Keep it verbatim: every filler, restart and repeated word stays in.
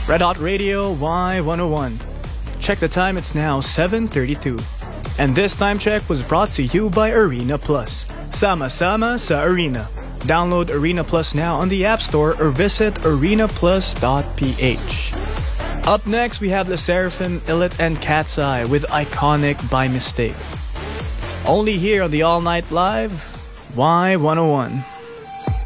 Red Hot Radio Y one oh one. Check the time, it's now seven thirty-two. And this time check was brought to you by Arena Plus. Sama-sama sa Arena. Download Arena Plus now on the App Store or visit arena plus dot p h. Up next, we have Le Seraphim, Illit, and Cat's Eye with Iconic by Mistake. Only here on the All Night Live, Y one oh one.